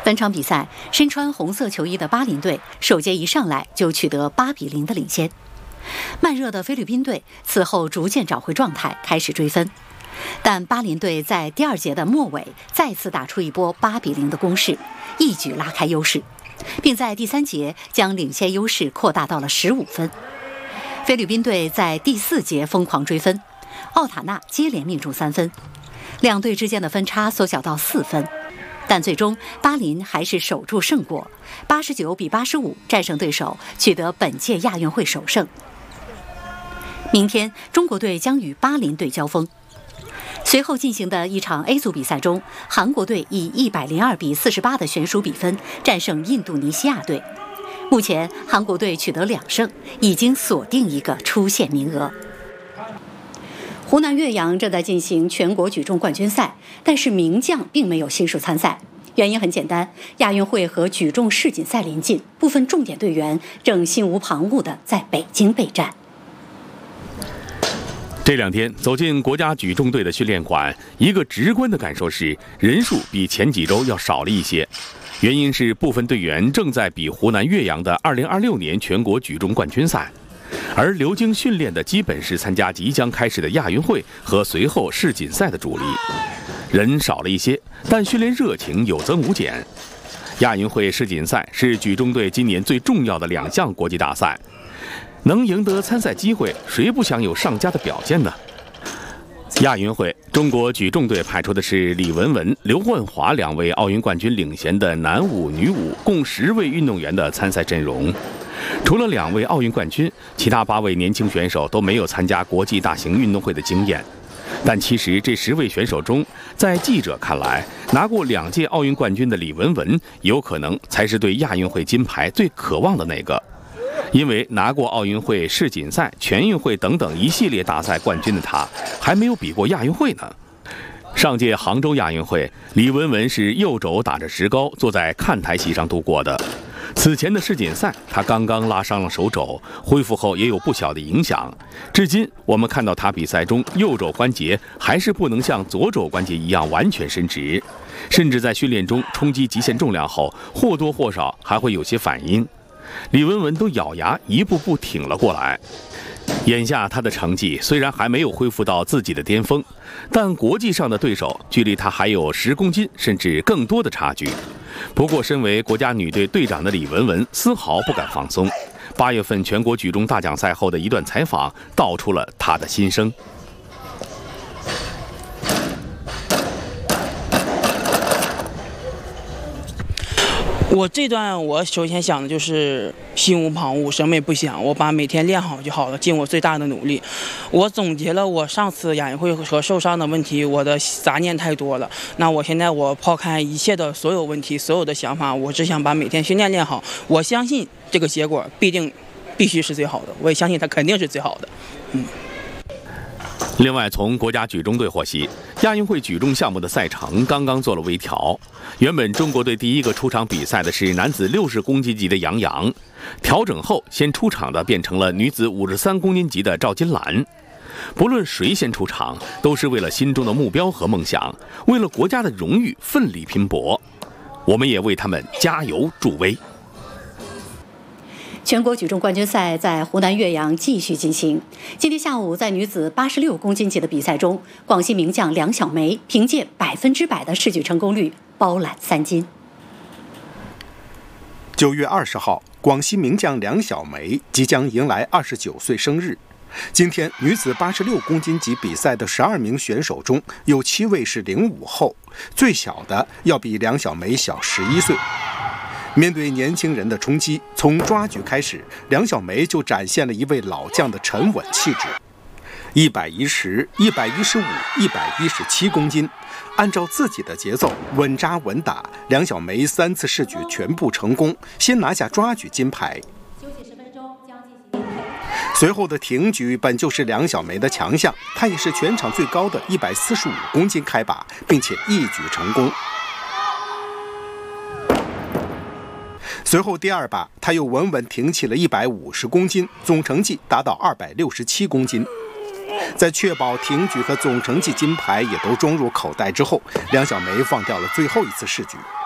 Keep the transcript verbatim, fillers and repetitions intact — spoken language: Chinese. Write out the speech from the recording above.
本场比赛，身穿红色球衣的巴林队首节一上来就取得八比零的领先。慢热的菲律宾队此后逐渐找回状态，开始追分。但巴林队在第二节的末尾再次打出一波八比零的攻势，一举拉开优势，并在第三节将领先优势扩大到了十五分。菲律宾队在第四节疯狂追分，奥塔纳接连命中三分，两队之间的分差缩小到四分。但最终巴林还是守住胜果，八十九比八十五战胜对手，取得本届亚运会首胜。明天中国队将与巴林队交锋。随后进行的一场 A 组比赛中，韩国队以一百零二比四十八的悬殊比分战胜印度尼西亚队。目前韩国队取得两胜，已经锁定一个出线名额。湖南岳阳正在进行全国举重冠军赛，但是名将并没有悉数参赛。原因很简单，亚运会和举重世锦赛临近，部分重点队员正心无旁骛地在北京备战。 这两天走进国家举重队的训练馆，一个直观的感受是人数比前几周要少了一些。原因是部分队员正在比湖南岳阳的二零二六年全国举重冠军赛。而流经训练的基本是参加即将开始的亚运会和随后世锦赛的主力，人少了一些，但训练热情有增无减。亚运会、世锦赛是举重队今年最重要的两项国际大赛，能赢得参赛机会，谁不想有上佳的表现呢？亚运会，中国举重队派出的是李文文、刘万华两位奥运冠军领衔的男舞、女舞共十位运动员的参赛阵容。除了两位奥运冠军，其他八位年轻选手都没有参加国际大型运动会的经验。但其实这十位选手中，在记者看来，拿过两届奥运冠军的李文文，有可能才是对亚运会金牌最渴望的那个。因为拿过奥运会、世锦赛、全运会等等一系列大赛冠军的他，还没有比过亚运会呢。上届杭州亚运会，李文文是右肘打着石膏，坐在看台席上度过的。此前的世锦赛，他刚刚拉伤了手肘，恢复后也有不小的影响。至今，我们看到他比赛中右肘关节还是不能像左肘关节一样完全伸直，甚至在训练中冲击极限重量后，或多或少还会有些反应。李文文都咬牙一步步挺了过来。眼下他的成绩虽然还没有恢复到自己的巅峰，但国际上的对手距离他还有十公斤甚至更多的差距。不过身为国家女队队长的李文文丝毫不敢放松。八月份全国举重大奖赛后的一段采访道出了他的心声。 我这段我首先想的就是心无旁骛，什么也不想，我把每天练好就好了，尽我最大的努力。我总结了我上次亚运会和受伤的问题，我的杂念太多了。那我现在我抛开一切的所有问题，所有的想法，我只想把每天训练练好。我相信这个结果必定必须是最好的，我也相信它肯定是最好的。嗯。 另外，从国家举重队获悉，亚运会举重项目的赛程刚刚做了微调。原本中国队第一个出场比赛的是男子六十公斤级的杨洋，调整后先出场的变成了女子五十三公斤级的赵金兰。不论谁先出场，都是为了心中的目标和梦想，为了国家的荣誉奋力拼搏。我们也为他们加油助威。 全国举重冠军赛在湖南岳阳继续进行。今天下午，在女子八十六公斤级的比赛中，广西名将梁小梅凭借百分之百的试举成功率包揽三金。 九月二十号，广西名将梁小梅即将迎来二十九岁生日。今天女子八十六公斤级比赛的十二名选手中，有七位是零五后，最小的要比梁小梅小十一岁。面对年轻人的冲击，从抓举开始，梁小梅就展现了一位老将的沉稳气质。一百一十、一百一十五、一百一十七公斤，按照自己的节奏稳扎稳打，梁小梅三次试举全部成功，先拿下抓举金牌。 休息十分钟，将进行。 随后的挺举本就是梁小梅的强项，她也是全场最高的一百四十五公斤开把，并且一举成功。随后第二把，他又稳稳挺起了一百五十公斤，总成绩达到二百六十七公斤。在确保挺举和总成绩金牌也都装入口袋之后，梁小梅放掉了最后一次试举。